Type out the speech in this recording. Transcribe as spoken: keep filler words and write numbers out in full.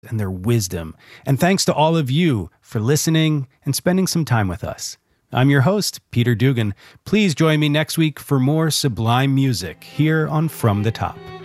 and their wisdom. And thanks to all of you for listening and spending some time with us. I'm your host, Peter Dugan. Please join me next week for more sublime music here on From the Top.